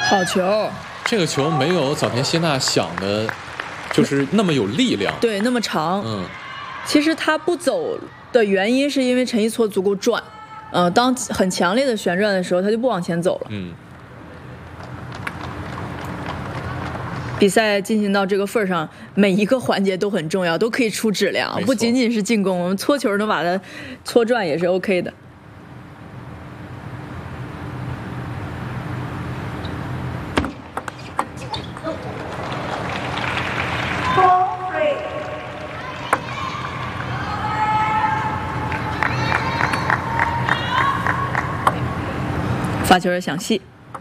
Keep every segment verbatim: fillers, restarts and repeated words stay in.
好球！ 这个球没有早田希娜想的，就是那么有力量。 对，那么长。 嗯， 其实他不走的原因是因为陈一措足够转，呃，当很强烈的旋转的时候，他就不往前走了。 嗯。 比赛进行到这个份儿上，每一个环节都很重要，都可以出质量，不仅仅是进攻，我们搓球能把它搓转也是 OK 的。发球的响细，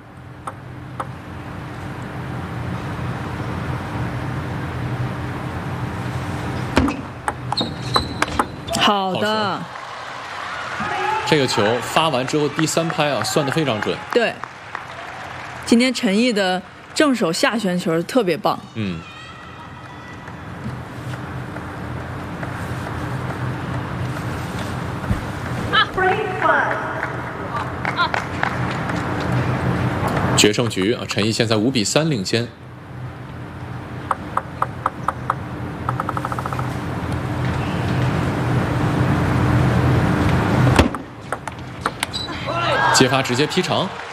好的。 这个球发完之后第三拍啊，算得非常准。 对，今天陈毅的正手下旋球特别棒。 嗯。决胜局啊，陈毅现在五比三领先。接发直接劈长。